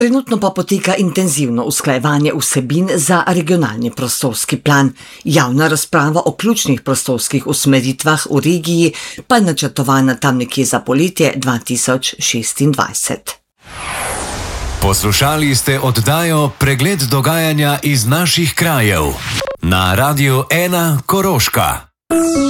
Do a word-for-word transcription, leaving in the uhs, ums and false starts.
Trenutno pa poteka intenzivno usklajevanje vsebin za regionalni prostorski plan. Javna razprava o ključnih prostorskih usmeritvah v regiji pa je načrtovana tam nekje za poletje dva tisoč šestindvajset. Poslušali ste oddajo Pregled dogajanja iz naših krajev na Radiu ena Koroška.